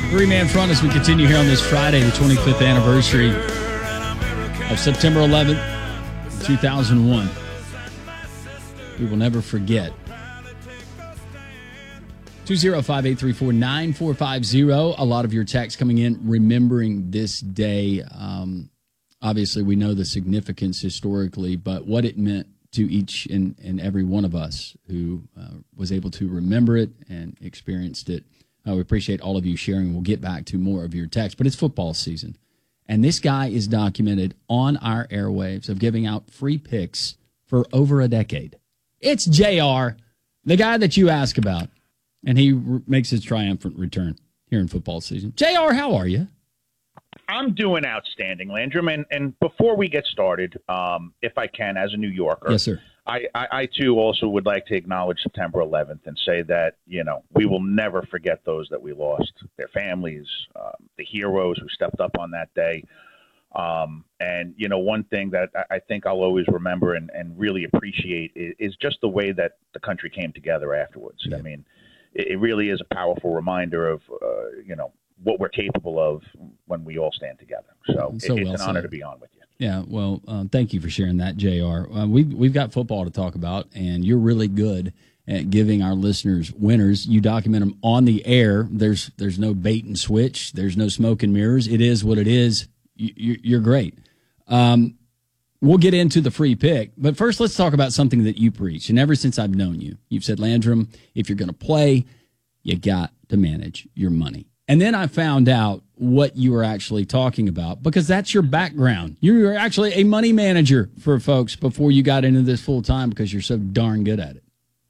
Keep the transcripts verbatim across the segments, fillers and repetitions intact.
Three-man front as we continue here on this Friday, the twenty-fifth anniversary of September eleventh, two thousand one. We will never forget. two oh five, eight three four, nine four five zero. A lot of your texts coming in remembering this day. Um, obviously, we know the significance historically, but what it meant to each and, and every one of us who uh, was able to remember it and experienced it. Uh, we appreciate all of you sharing. We'll get back to more of your text, but it's football season. And this guy is documented on our airwaves of giving out free picks for over a decade. It's J R, the guy that you ask about, and he re- makes his triumphant return here in football season. J R, how are you? I'm doing outstanding, Landrum. And, and before we get started, um, if I can, as a New Yorker, yes, sir. I, I, I, too, also would like to acknowledge September eleventh and say that, you know, we will never forget those that we lost, their families, um, the heroes who stepped up on that day. Um, and, you know, one thing that I think I'll always remember and, and really appreciate is, is just the way that the country came together afterwards. Yeah. I mean, it, it really is a powerful reminder of, uh, you know, what we're capable of when we all stand together. So, so it, it's well an honor said. to be on with you. Yeah, well, uh, thank you for sharing that, J R. Uh, we've, we've got football to talk about, and you're really good at giving our listeners winners. You document them on the air. There's there's no bait and switch. There's no smoke and mirrors. It is what it is. You, you're great. Um, we'll get into the free pick, but first let's talk about something that you preach. And ever since I've known you, you've said, Landrum, if you're going to play, you got to manage your money. And then I found out what you were actually talking about, because that's your background. You were actually a money manager for folks before you got into this full time because you're so darn good at it.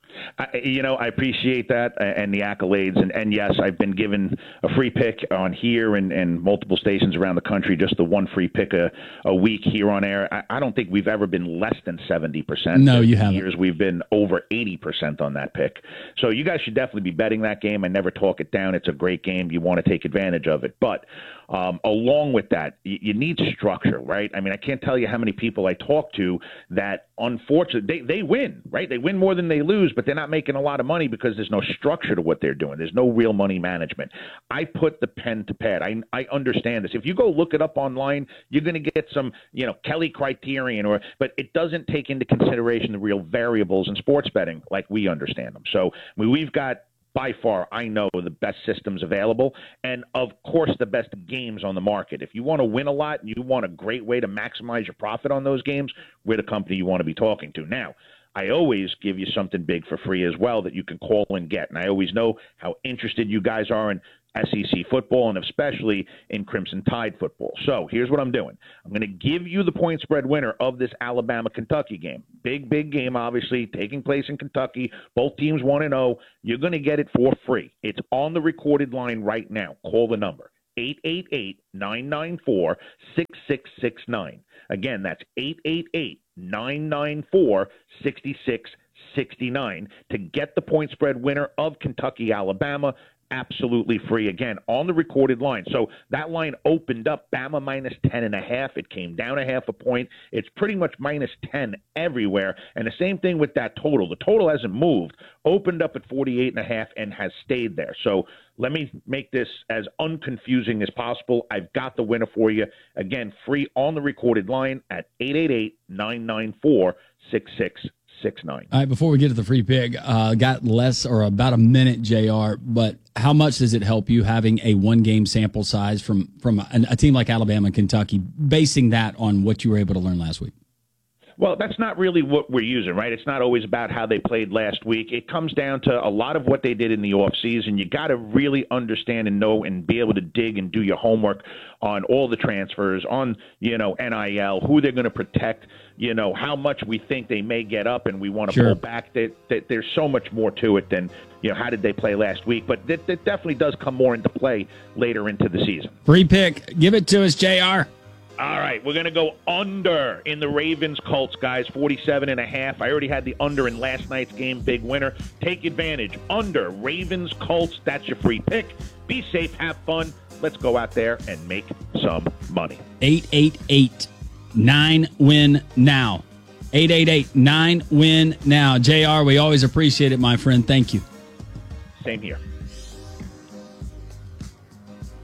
I, you know, I appreciate that and the accolades. And, and yes, I've been given a free pick on here and, and multiple stations around the country, just the one free pick a, a week here on air. I, I don't think we've ever been less than seventy percent. No, you haven't. Years we've been over eighty percent on that pick. So you guys should definitely be betting that game. I never talk it down. It's a great game. You want to take advantage of it. But um, along with that, you, you need structure, right? I mean, I can't tell you how many people I talk to that, unfortunately, they, they win, right? They win more than they lose, but they're not making a lot of money because there's no structure to what they're doing. There's no real money management. I put the pen to pad. I, I understand this. If you go look it up online, you're going to get some, you know, Kelly criterion, or, but it doesn't take into consideration the real variables in sports betting like we understand them. So I mean, we've got, by far, I know, the best systems available, and of course the best games on the market. If you want to win a lot and you want a great way to maximize your profit on those games, we're the company you want to be talking to. Now, I always give you something big for free as well that you can call and get, and I always know how interested you guys are in S E C football and especially in Crimson Tide football. So here's what I'm doing. I'm going to give you the point spread winner of this Alabama-Kentucky game. Big, big game, obviously, taking place in Kentucky. Both teams one and oh. You're going to get it for free. It's on the recorded line right now. Call the number, eight eight eight, nine nine four, six six six nine. Again, that's eight eight eight, nine nine four, six six six nine to get the point spread winner of Kentucky-Alabama. Absolutely free, again, on the recorded line. So that line opened up Bama minus ten and a half. It came down a half a point. It's pretty much minus ten everywhere. And the same thing with that total. The total hasn't moved. Opened up at forty-eight and a half and has stayed there. So let me make this as unconfusing as possible. I've got the winner for you. Again, free on the recorded line at eight eight eight, nine nine four, six six six nine. All right, before we get to the free pick, uh, got less or about a minute, J R, but how much does it help you having a one-game sample size from, from a, a team like Alabama and Kentucky, basing that on what you were able to learn last week? Well, that's not really what we're using, right? It's not always about how they played last week. It comes down to a lot of what they did in the offseason. You got to really understand and know and be able to dig and do your homework on all the transfers, on, you know, N I L, who they're going to protect, you know, how much we think they may get up and we want to sure. pull back. That, that there's so much more to it than, you know, how did they play last week? But that, that definitely does come more into play later into the season. Free pick. Give it to us, J R. All right, we're going to go under in the Ravens-Colts, guys, forty-seven and a half. I already had the under in last night's game, big winner. Take advantage. Under, Ravens-Colts, that's your free pick. Be safe, have fun. Let's go out there and make some money. eight eight eight, nine win now. eight eight eight, nine win now. J R, we always appreciate it, my friend. Thank you. Same here.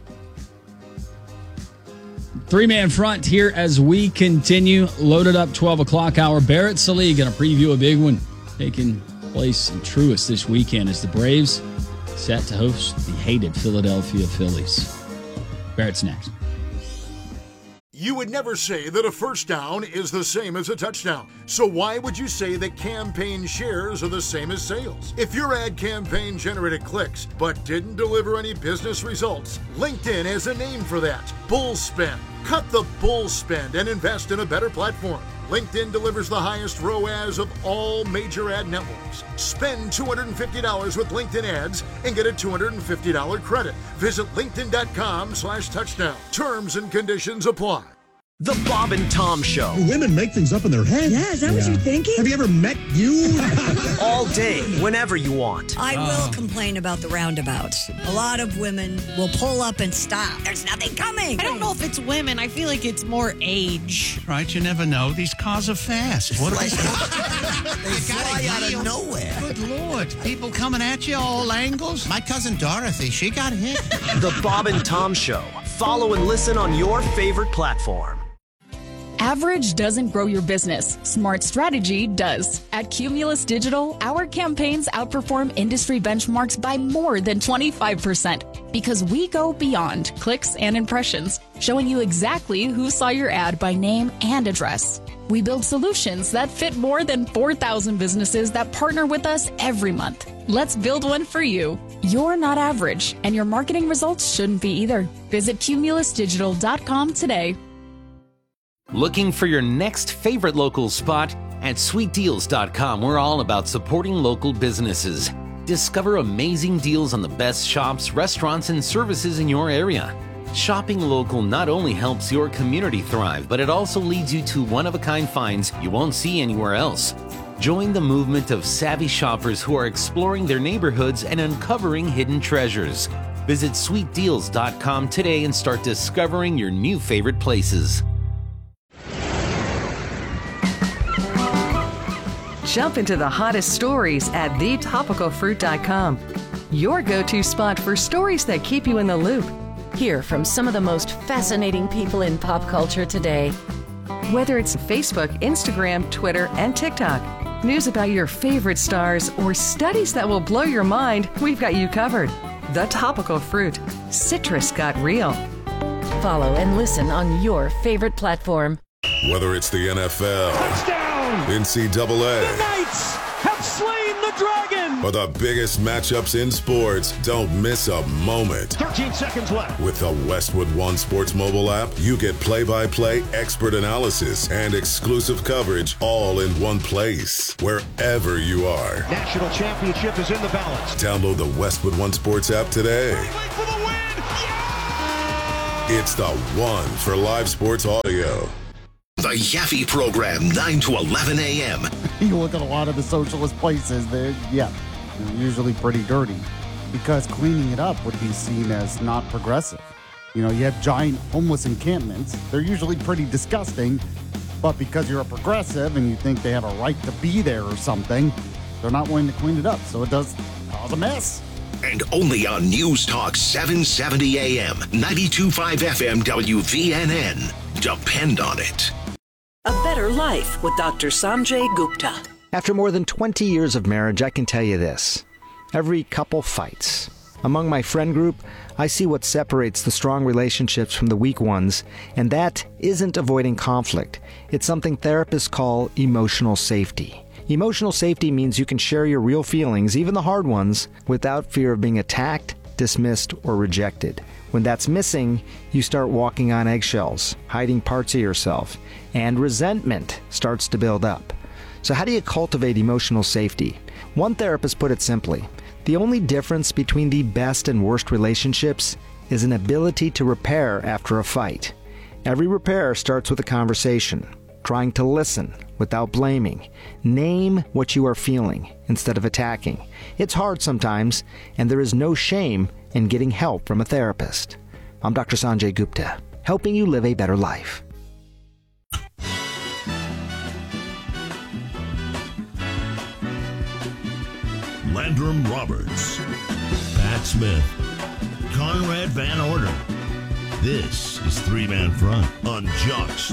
Three-man front here as we continue. Loaded up twelve o'clock hour. Barrett Sallee going to preview a big one taking place in Truist this weekend as the Braves set to host the hated Philadelphia Phillies. Barrett's next. You would never say that a first down is the same as a touchdown. So why would you say that campaign shares are the same as sales? If your ad campaign generated clicks but didn't deliver any business results, LinkedIn has a name for that. Bull spend. Cut the bull spend and invest in a better platform. LinkedIn delivers the highest R O A S of all major ad networks. Spend two hundred fifty dollars with LinkedIn ads and get a two hundred fifty dollars credit. Visit linkedin.com slash touchdown. Terms and conditions apply. The Bob and Tom Show. Women make things up in their head. Yeah, is that yeah. what you're thinking? Have you ever met you? All day, whenever you want. I will complain about the roundabouts. A lot of women will pull up and stop. There's nothing coming. I don't know if it's women. I feel like it's more age. Right, you never know. These cars are fast. What are they? They fly out of nowhere. Good Lord. People coming at you all angles. My cousin Dorothy, she got hit. The Bob and Tom Show. Follow and listen on your favorite platform. Average doesn't grow your business. Smart strategy does. At Cumulus Digital, our campaigns outperform industry benchmarks by more than twenty-five percent because we go beyond clicks and impressions, showing you exactly who saw your ad by name and address. We build solutions that fit more than four thousand businesses that partner with us every month. Let's build one for you. You're not average, and your marketing results shouldn't be either. Visit cumulus digital dot com today. Looking for your next favorite local spot? At sweet deals dot com, we're all about supporting local businesses. Discover amazing deals on the best shops, restaurants, and services in your area. Shopping local not only helps your community thrive, but it also leads you to one-of-a-kind finds you won't see anywhere else. Join the movement of savvy shoppers who are exploring their neighborhoods and uncovering hidden treasures. Visit sweet deals dot com today and start discovering your new favorite places. Jump into the hottest stories at the topical fruit dot com. Your go-to spot for stories that keep you in the loop. Hear from some of the most fascinating people in pop culture today. Whether it's Facebook, Instagram, Twitter, and TikTok, news about your favorite stars, or studies that will blow your mind, we've got you covered. The Topical Fruit. Citrus got real. Follow and listen on your favorite platform. Whether it's the N F L, touchdown, N C double A, the Knights have slain the dragon, or the biggest matchups in sports, don't miss a moment. thirteen seconds left. With the Westwood One Sports mobile app, you get play-by-play expert analysis and exclusive coverage all in one place, wherever you are. National championship is in the balance. Download the Westwood One Sports app today. For the win. Yeah! It's the one for live sports audio. The Yaffe Program, nine to eleven a.m. You look at a lot of the socialist places, they're, yeah, they're usually pretty dirty because cleaning it up would be seen as not progressive. You know, you have giant homeless encampments. They're usually pretty disgusting, but because you're a progressive and you think they have a right to be there or something, they're not willing to clean it up. So it does cause a mess. And only on News Talk seven seventy a.m., ninety-two point five F M W V N N. Depend on it. A Better Life with Doctor Sanjay Gupta. After more than twenty years of marriage, I can tell you this. Every couple fights. Among my friend group, I see what separates the strong relationships from the weak ones, and that isn't avoiding conflict. It's something therapists call emotional safety. Emotional safety means you can share your real feelings, even the hard ones, without fear of being attacked, dismissed, or rejected. When that's missing, you start walking on eggshells, hiding parts of yourself, and resentment starts to build up. So how do you cultivate emotional safety? One therapist put it simply: the only difference between the best and worst relationships is an ability to repair after a fight. Every repair starts with a conversation, trying to listen without blaming. Name what you are feeling instead of attacking. It's hard sometimes, and there is no shame in getting help from a therapist. I'm Doctor Sanjay Gupta, helping you live a better life. Landrum Roberts, Pat Smith, Conrad Van Orden. This is Three Man Front on Jocks.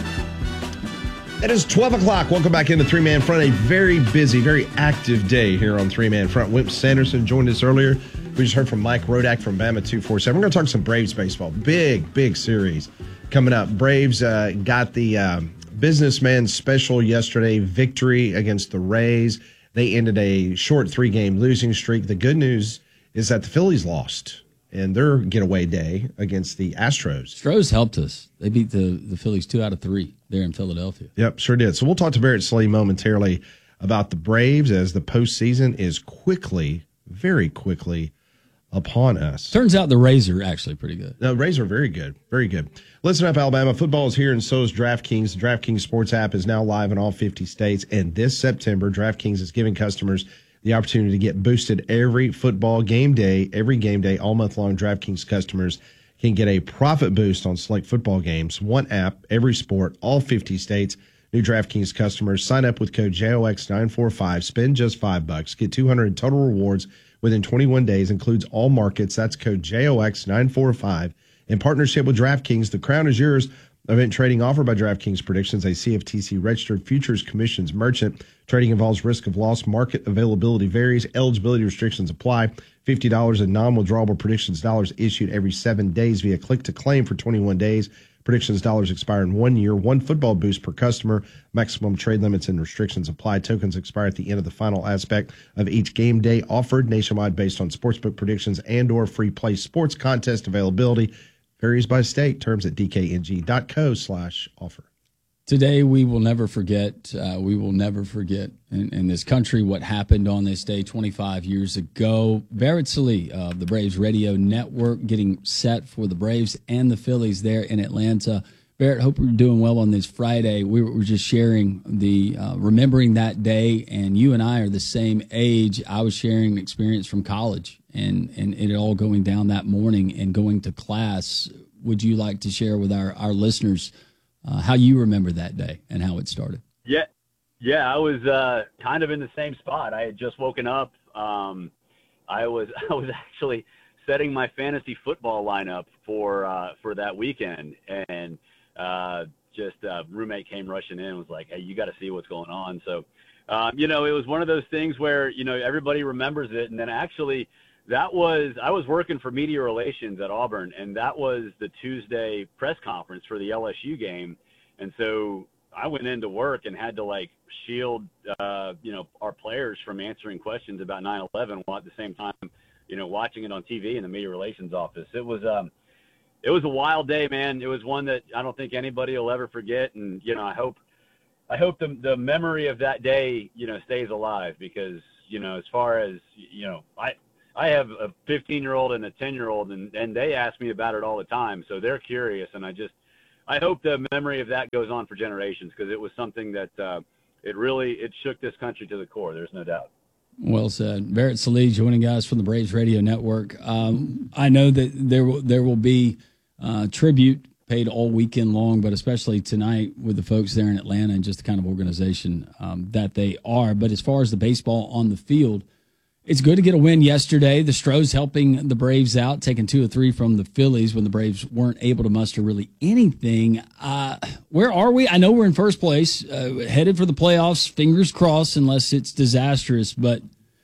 It is twelve o'clock. Welcome back into Three Man Front. A very busy, very active day here on Three Man Front. Wimp Sanderson joined us earlier. We just heard from Mike Rodak from Bama two forty-seven. We're going to talk some Braves baseball. Big, big series coming up. Braves uh, got the um, businessman special yesterday victory against the Rays. They ended a short three-game losing streak. The good news is that the Phillies lost in their getaway day against the Astros. Astros helped us. They beat the, the Phillies two out of three there in Philadelphia. Yep, sure did. So we'll talk to Barrett Sallee momentarily about the Braves as the postseason is quickly, very quickly upon us. Turns out the Rays are actually pretty good. The Rays are very good, very good. Listen up, Alabama. Football is here, and so is DraftKings. The DraftKings Sports app is now live in all fifty states, and this September, DraftKings is giving customers the opportunity to get boosted every football game day. Every game day, all month long, DraftKings customers can get a profit boost on select football games. One app, every sport, all fifty states. New DraftKings customers sign up with code J O X nine four five, spend just five bucks, get two hundred in total rewards within twenty-one days, includes all markets. That's code J O X nine four five. In partnership with DraftKings, the crown is yours. Event trading offered by DraftKings Predictions, a C F T C-registered futures commissions merchant. Trading involves risk of loss. Market availability varies. Eligibility restrictions apply. fifty dollars in non-withdrawable Predictions dollars issued every seven days via click-to-claim for twenty-one days. Predictions dollars expire in one year. One football boost per customer. Maximum trade limits and restrictions apply. Tokens expire at the end of the final aspect of each game day. Offered nationwide based on sportsbook predictions and or free play sports contest availability. Varies by state. Terms at dkng.co slash offer. Today, we will never forget, uh, we will never forget in, in this country what happened on this day twenty-five years ago. Barrett Sallee of the Braves Radio Network getting set for the Braves and the Phillies there in Atlanta. Barrett, hope you're doing well on this Friday. We were just sharing the, uh, remembering that day, and you and I are the same age. I was sharing an experience from college and, and it all going down that morning and going to class. Would you like to share with our, our listeners Uh, how you remember that day and how it started? Yeah, yeah, I was uh, kind of in the same spot. I had just woken up. Um, I was I was actually setting my fantasy football lineup for uh, for that weekend, and uh, just a roommate came rushing in and was like, "Hey, you got to see what's going on." So, um, you know, it was one of those things where you know everybody remembers it, and then actually. That was, I was working for media relations at Auburn, and that was the Tuesday press conference for the L S U game. And so I went into work and had to like shield, uh, you know, our players from answering questions about nine eleven while at the same time, you know, watching it on T V in the media relations office. It was, um, it was a wild day, man. It was one that I don't think anybody will ever forget. And, you know, I hope, I hope the, the memory of that day, you know, stays alive because, you know, as far as, you know, I, I have a fifteen-year-old and a ten-year-old, and, and they ask me about it all the time. So they're curious, and I just I hope the memory of that goes on for generations because it was something that uh, it really it shook this country to the core. There's no doubt. Well said. Barrett Sallee joining us from the Braves Radio Network. Um, I know that there will, there will be uh, tribute paid all weekend long, but especially tonight with the folks there in Atlanta and just the kind of organization um, that they are. But as far as the baseball on the field, it's good to get a win yesterday. The Stros helping the Braves out, taking two or three from the Phillies when the Braves weren't able to muster really anything. Uh, where are we? I know we're in first place, uh, headed for the playoffs, fingers crossed, unless it's disastrous. But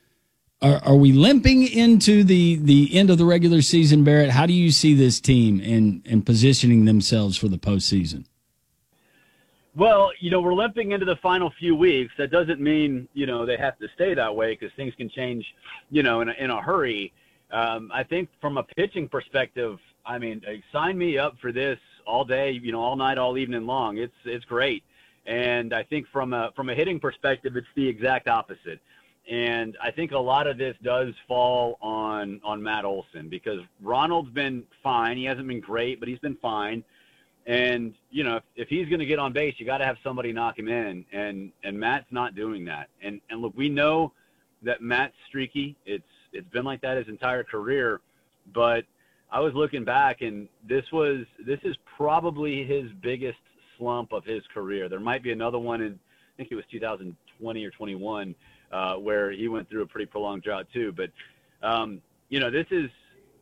are, are we limping into the, the end of the regular season, Barrett? How do you see this team in, in positioning themselves for the postseason? Well, you know, we're limping into the final few weeks. That doesn't mean, you know, they have to stay that way because things can change, you know, in a, in a hurry. Um, I think from a pitching perspective, I mean, sign me up for this all day, you know, all night, all evening long. It's it's great. And I think from a from a hitting perspective, it's the exact opposite. And I think a lot of this does fall on on Matt Olson because Ronald's been fine. He hasn't been great, but he's been fine. And, you know, if, if he's going to get on base, you got to have somebody knock him in. And, and Matt's not doing that. And, and look, we know that Matt's streaky. It's, it's been like that his entire career. But I was looking back and this was, this is probably his biggest slump of his career. There might be another one in, I think it was two thousand twenty or twenty-one, uh, where he went through a pretty prolonged drought too. But, um, you know, this is,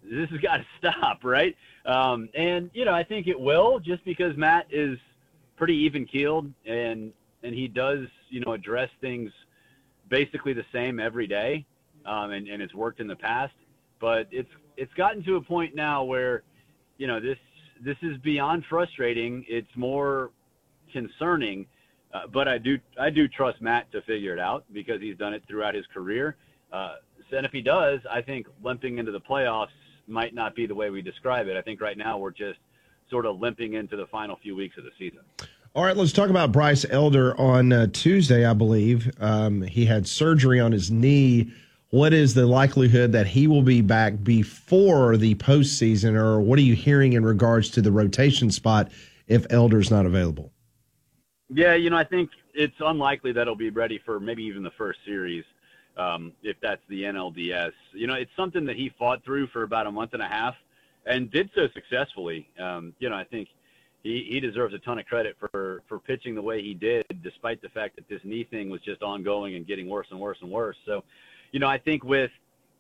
this has got to stop, right? Um, and, you know, I think it will, just because Matt is pretty even-keeled, and and he does, you know, address things basically the same every day, um, and, and it's worked in the past. But it's it's gotten to a point now where, you know, this this is beyond frustrating. It's more concerning. Uh, but I do I do trust Matt to figure it out, because he's done it throughout his career. Uh, and if he does, I think limping into the playoffs might not be the way we describe it. I think right now we're just sort of limping into the final few weeks of the season. All right, let's talk about Bryce Elder. On uh, Tuesday, I believe, um, he had surgery on his knee. What is the likelihood that he will be back before the postseason, or what are you hearing in regards to the rotation spot if Elder's not available? Yeah, you know, I think it's unlikely that he'll be ready for maybe even the first series, um, if that's the N L D S. You know, it's something that he fought through for about a month and a half and did so successfully. Um, you know, I think he, he deserves a ton of credit for, for pitching the way he did, despite the fact that this knee thing was just ongoing and getting worse and worse and worse. So, you know, I think with,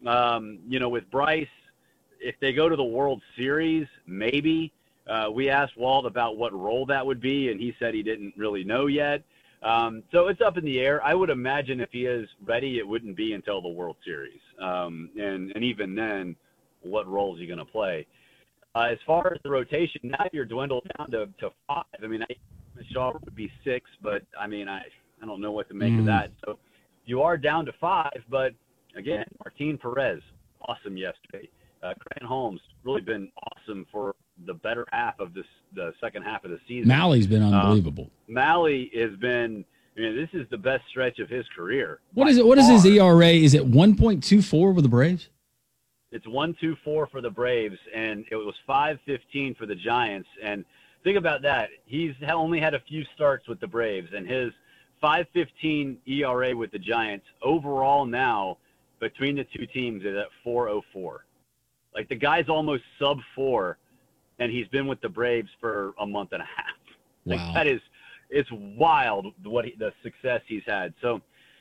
um, you know, with Bryce, if they go to the World Series, maybe. Uh, we asked Walt about what role that would be, and he said he didn't really know yet. Um, so it's up in the air. I would imagine if he is ready, it wouldn't be until the World Series. Um, and, and even then, what role is he going to play? Uh, as far as the rotation, now you're dwindled down to, to five. I mean, I, Shaw would be six, but, I mean, I, I don't know what to make mm. of that. So you are down to five, but, again, Martin Perez, awesome yesterday. Uh, Grant Holmes, really been awesome for the better half of this, the second half of the season. Mally's been unbelievable. Um, Mally has been, I mean, this is the best stretch of his career. What is it? What far. is his E R A? Is it one point two four with the Braves? It's one two four for the Braves, and it was five fifteen for the Giants. And think about that. He's only had a few starts with the Braves, and his five fifteen E R A with the Giants overall now between the two teams is at four oh four. Like, the guy's almost sub four, and he's been with the Braves for a month and a half. Like, wow. that is, it's wild what he, the success he's had. So,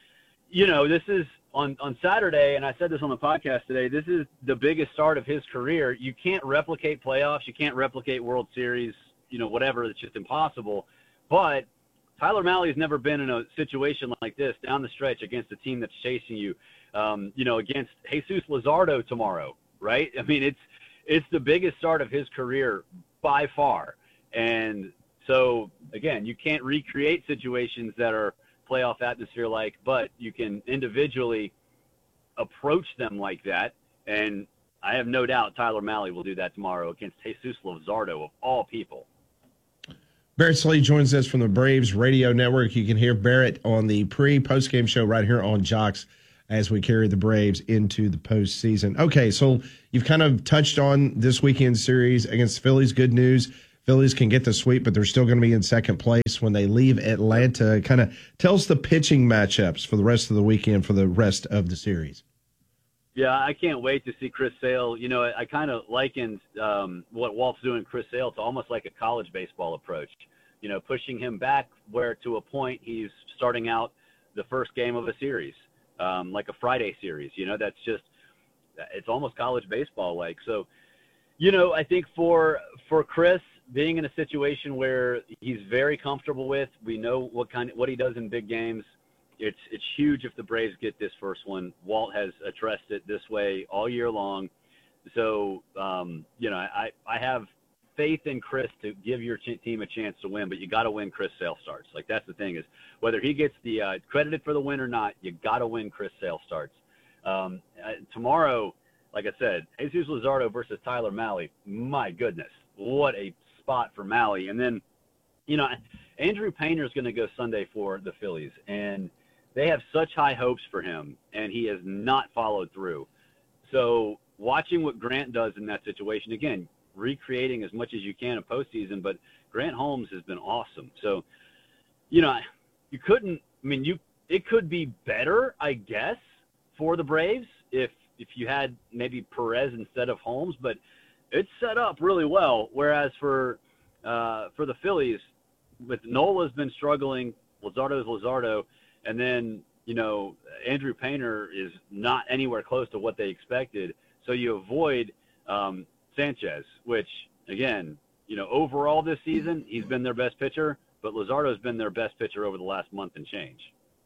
you know, this is on, on Saturday, and I said this on the podcast today, this is the biggest start of his career. You can't replicate playoffs. You can't replicate World Series, you know, whatever. It's just impossible. But Tyler Mally's never been in a situation like this down the stretch against a team that's chasing you, um, you know, against Jesus Luzardo tomorrow. Right? I mean, it's it's the biggest start of his career by far. And so, again, you can't recreate situations that are playoff atmosphere like, but you can individually approach them like that. And I have no doubt Tyler Mally will do that tomorrow against Jesus Luzardo, of all people. Barrett Slade joins us from the Braves Radio Network. You can hear Barrett on the pre-post-game show right here on Jocks as we carry the Braves into the postseason. Okay, so you've kind of touched on this weekend series against the Phillies. Good news, Phillies can get the sweep, but they're still going to be in second place when they leave Atlanta. Kind of tells the pitching matchups for the rest of the weekend for the rest of the series. Yeah, I can't wait to see Chris Sale. You know, I, I kind of likened um, what Walt's doing Chris Sale to almost like a college baseball approach. You know, pushing him back where to a point he's starting out the first game of a series. Um, like a Friday series, you know, that's just, it's almost college baseball like. So, you know, I think for for Chris, being in a situation where he's very comfortable with, we know what kind of, what he does in big games. It's it's huge if the Braves get this first one. Walt has addressed it this way all year long. So, um, you know, I, I have faith in Chris to give your ch- team a chance to win, but you got to win Chris Sale starts. Like, that's the thing, is whether he gets the uh, credited for the win or not, you got to win Chris Sale starts. Um, uh, tomorrow, like I said, Jesus Luzardo versus Tyler Mally. My goodness, what a spot for Mally. And then, you know, Andrew Painter is going to go Sunday for the Phillies, and they have such high hopes for him, and he has not followed through. So watching what Grant does in that situation, again, recreating as much as you can in postseason, but Grant Holmes has been awesome. So, you know, you couldn't, I mean, you, it could be better, I guess, for the Braves if, if you had maybe Perez instead of Holmes, but it's set up really well. Whereas for, uh, for the Phillies, with Nola's been struggling, Luzardo's Luzardo, and then, you know, Andrew Painter is not anywhere close to what they expected. So you avoid um, Sanchez, which, again, you know, overall this season, he's been their best pitcher, but Luzardo's been their best pitcher over the last month and change.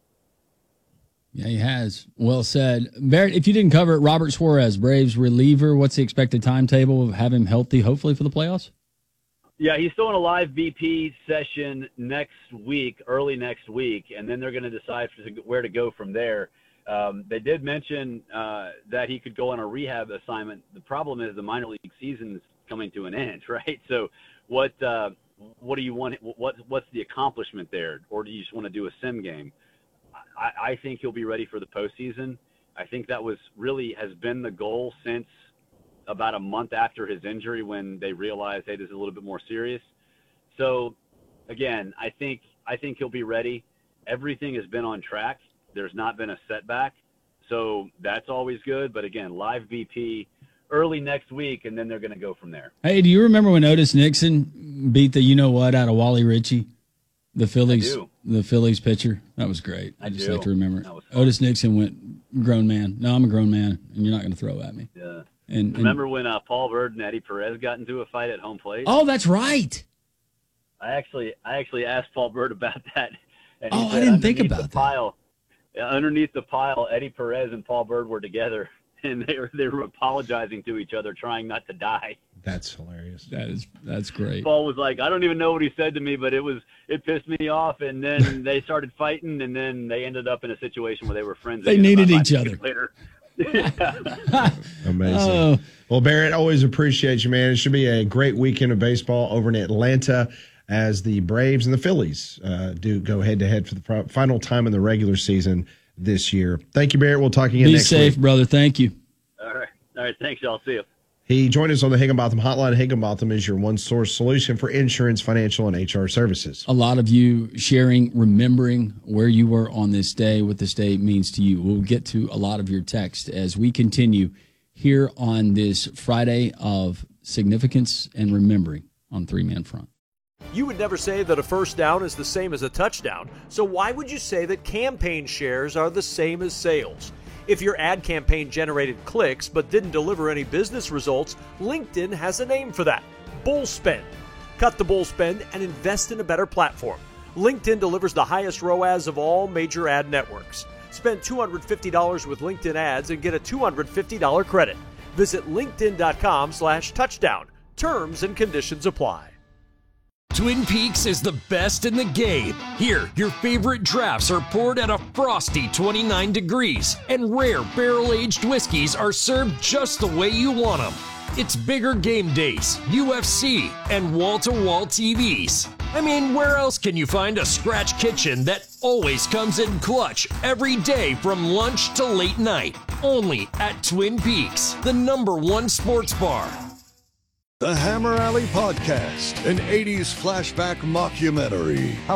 Yeah, he has. Well said. Barrett, if you didn't cover it, Robert Suarez, Braves reliever, what's the expected timetable of having him healthy, hopefully, for the playoffs? Yeah, he's still in a live B P session next week, early next week, and then they're going to decide where to go from there. Um, they did mention uh, that he could go on a rehab assignment. The problem is the minor league season is coming to an end, right? So what uh, what do you want? What What's the accomplishment there? Or do you just want to do a sim game? I, I think he'll be ready for the postseason. I think that was really has been the goal since about a month after his injury when they realized, hey, this is a little bit more serious. So, again, I think I think he'll be ready. Everything has been on track. There's not been a setback. So that's always good. But, again, live B P early next week, and then they're going to go from there. Hey, do you remember when Otis Nixon beat the you-know-what out of Wally Ritchie, the Phillies the Phillies pitcher? That was great. I, I just do. like to remember it. Otis Nixon went grown man. No, I'm a grown man, and you're not going to throw at me. Yeah. And, and remember when uh, Paul Bird and Eddie Perez got into a fight at home plate? Oh, that's right. I actually, I actually asked Paul Bird about that. And he oh, said, I didn't think about the that. Pile, underneath the pile, Eddie Perez and Paul Bird were together, and they were they were apologizing to each other, trying not to die. That's hilarious. That is that's great. Paul was like, I don't even know what he said to me, but it was it pissed me off. And then they started fighting, and then they ended up in a situation where they were friends. They needed each other later. Amazing. Oh. Well, Barrett, always appreciate you, man. It should be a great weekend of baseball over in Atlanta as the Braves and the Phillies uh, do go head to head for the pro- final time in the regular season this year. Thank you, Barrett. We'll talk again Be next week. safe, brother. Thank you. All right. All right. Thanks, y'all. See you. He joined us on the Higginbotham Hotline. Higginbotham is your one-source solution for insurance, financial, and H R services. A lot of you sharing, remembering where you were on this day, what this day means to you. We'll get to a lot of your text as we continue here on this Friday of significance and remembering on Three Man Front. You would never say that a first down is the same as a touchdown, so why would you say that campaign shares are the same as sales? If your ad campaign generated clicks but didn't deliver any business results, LinkedIn has a name for that: bull spend. Cut the bull spend and invest in a better platform. LinkedIn delivers the highest R O A S of all major ad networks. Spend two hundred fifty dollars with LinkedIn ads and get a two hundred fifty dollars credit. Visit linkedin.com slash touchdown. Terms and conditions apply. Twin Peaks is the best in the game. Here, your favorite drafts are poured at a frosty twenty-nine degrees, and rare barrel-aged whiskeys are served just the way you want them. It's bigger game days, U F C, and wall-to-wall T Vs. I mean, where else can you find a scratch kitchen that always comes in clutch every day from lunch to late night? Only at Twin Peaks, the number one sports bar. The Hammer Alley Podcast, an eighties flashback mockumentary.